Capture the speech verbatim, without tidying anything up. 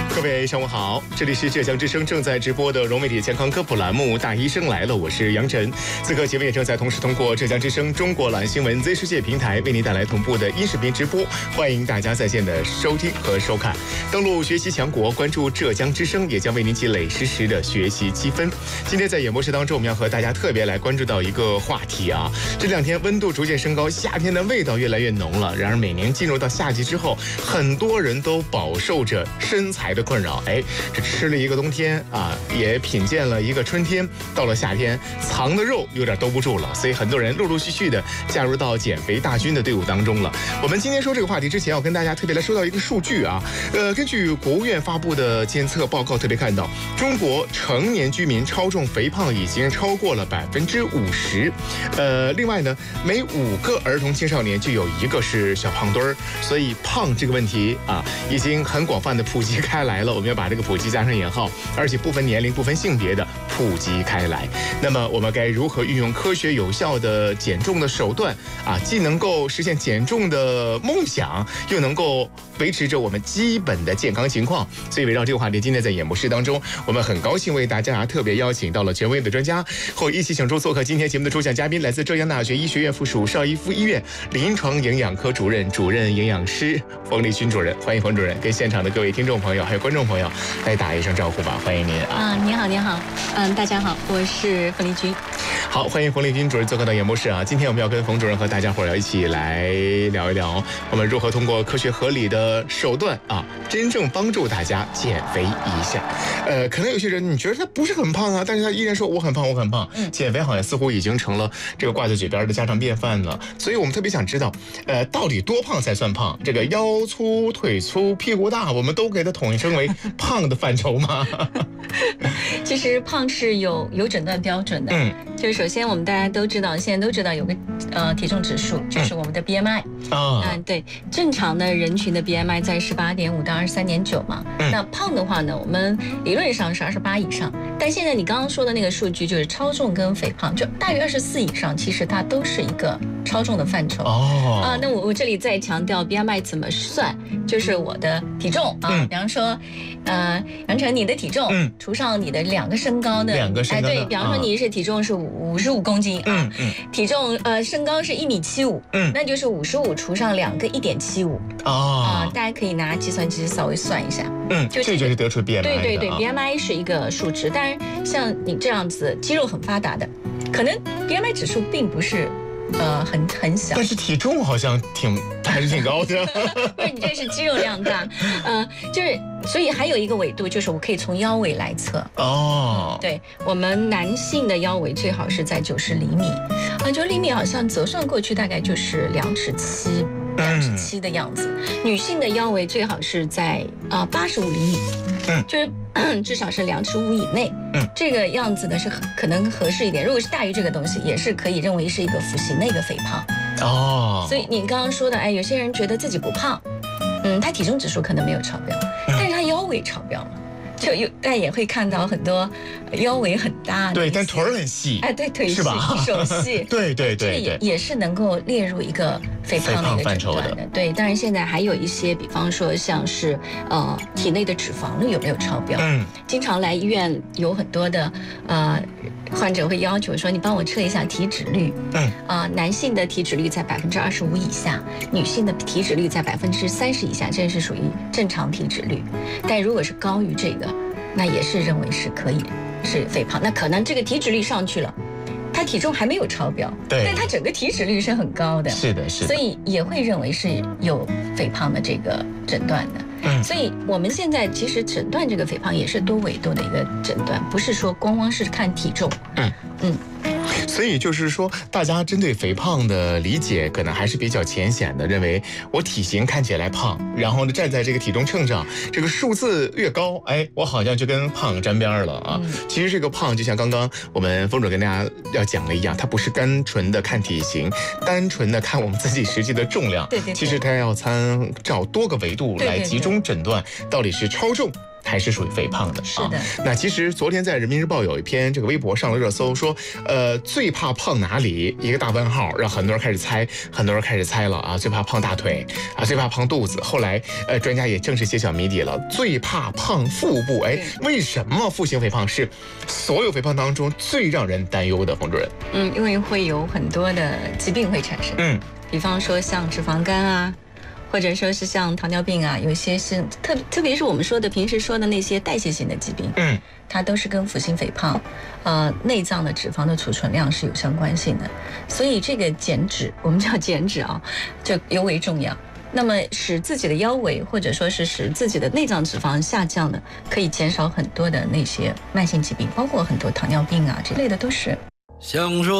各位上午好，这里是浙江之声正在直播的融媒体健康科普栏目《大医生来了》，我是杨晨。此刻节目也正在同时通过浙江之声、中国览新闻 Z 世界平台为您带来同步的音视频直播，欢迎大家在线的收听和收看。登录学习强国，关注浙江之声，也将为您积累实时的学习积分。今天在演播室当中，我们要和大家特别来关注到一个话题啊，这两天温度逐渐升高，夏天的味道越来越浓了。然而每年进入到夏季之后，很多人都饱受着身材的困扰。哎，这吃了一个冬天啊，也品鉴了一个春天，到了夏天，藏的肉有点兜不住了，所以很多人陆陆续续的加入到减肥大军的队伍当中了。我们今天说这个话题之前，要跟大家特别来说到一个数据啊，呃，根据国务院发布的监测报告，特别看到中国成年居民超重肥胖已经超过了百分之五十，呃，另外呢，每五个儿童青少年就有一个是小胖墩儿，所以胖这个问题啊，已经很广泛的普及开来了。我们要把这个普及加上引号，而且不分年龄、不分性别的普及开来。那么我们该如何运用科学有效的减重的手段啊，既能够实现减重的梦想，又能够维持着我们基本的健康情况？所以围绕这个话题，今天在演播室当中，我们很高兴为大家特别邀请到了权威的专家，和我一起请出做客今天节目的主讲嘉宾，来自浙江大学医学院附属邵逸夫医院临床营养科主任、主任营养师冯立军主任。欢迎冯主任跟现场的各位听众朋友还有观众朋友来打一声招呼吧，欢迎您啊！ 啊，你好，你好，嗯，大家好，我是冯立军。 好，欢迎冯立军主任做客到演播室啊！今天我们要跟冯主任和大家伙要一起来聊一聊，我们如何通过科学合理的手段啊，真正帮助大家减肥一下。呃，可能有些人你觉得他不是很胖啊，但是他依然说我很胖，我很胖。嗯，减肥好像似乎已经成了这个挂在嘴边的家常便饭了。所以我们特别想知道，呃，到底多胖才算胖？这个腰粗、腿粗、屁股大，我们都给它统称为胖的范畴吗？ 其实胖是有有诊断标准的。嗯，就是首先我们大家都知道，现在都知道有个呃体重指数，就是我们的 B M I。啊，嗯，对，正常的人群的 B M I 在十八点五到二十三点九嘛。嗯，那胖的话呢，我们理论上是二十八以上，但现在你刚刚说的那个数据就是超重跟肥胖，就大于二十四以上，其实它都是一个超重的范畴。哦，啊，那我我这里再强调 B M I 怎么算，就是我的体重啊，嗯，比方说，呃，杨晨你的体重，嗯，除上你的两个身高的， 两个身高的， 哎，对，比方说你是体重是五十五公斤啊，嗯嗯，体重呃身高是一米七五，嗯，那就是五十五除上两个一点七五，啊，大家可以拿计算机稍微算一下， 嗯，就这就是得出 B M I 的， 对对对 ，B M I 是一个数值，当然像你这样子肌肉很发达的，可能 B M I 指数并不是。呃，很很小， 但是体重好像挺还是挺高的。 不是，你这是肌肉量大，呃，就是所以还有一个纬度，就是我可以从腰围来测。哦，对，我们男性的腰围最好是在九十厘米，啊，九十厘米好像折算过去大概就是两尺七，两尺七的样子。嗯，女性的腰围最好是在啊八十五厘米，嗯，就是。至少是两尺五以内，嗯，这个样子呢是可能合适一点。如果是大于这个东西，也是可以认为是一个腹型的一个肥胖。哦，所以你刚刚说的，哎，有些人觉得自己不胖，嗯，他体重指数可能没有超标，但是他腰围超标了。就有，大家也会看到很多腰围很大的， 对，但腿儿很细， 哎，对，腿细， 是吧？ 手细， 对对对， 这也也是能够列入一个肥胖的一个诊断的。对，当然现在还有一些，比方说像是呃体内的脂肪率有没有超标？嗯，经常来医院有很多的呃患者会要求说，你帮我测一下体脂率。嗯，啊、呃，男性的体脂率在百分之二十五以下，女性的体脂率在百分之三十以下，这是属于正常体脂率。但如果是高于这个，那也是认为是可以是肥胖，那可能这个体脂率上去了，他体重还没有超标，对，但他整个体脂率是很高的， 是的，是的， 所以也会认为是有肥胖的这个诊断的。嗯，所以我们现在其实诊断这个肥胖也是多维度的一个诊断，不是说光光是看体重。嗯嗯。 所以就是说，大家针对肥胖的理解可能还是比较浅显的，认为我体型看起来胖，然后呢站在这个体重秤上，这个数字越高，哎，我好像就跟胖沾边了啊。嗯、其实这个胖就像刚刚我们冯主任跟大家要讲的一样，它不是单纯的看体型，单纯的看我们自己实际的重量。 对对对， 其实它要参照多个维度来集中诊断，到底是超重还是属于肥胖的。 是的。 啊、那其实昨天在人民日报有一篇这个微博上了热搜，说呃最怕胖哪里？一个大问号，让很多人开始猜，很多人开始猜了啊，最怕胖大腿啊，最怕胖肚子。后来呃专家也正式揭晓谜底了，最怕胖腹部。哎，为什么腹型肥胖是所有肥胖当中最让人担忧的？冯主任， 嗯，因为会有很多的疾病会产生，嗯，比方说像脂肪肝啊，或者说是像糖尿病啊，有些是特特别是我们说的平时说的那些代谢性的疾病，嗯，它都是跟腹型肥胖，呃，内脏的脂肪的储存量是有相关性的，所以这个减脂，我们叫减脂啊，就尤为重要。那么使自己的腰围或者说是使自己的内脏脂肪下降的，可以减少很多的那些慢性疾病，包括很多糖尿病啊这类的都是。想说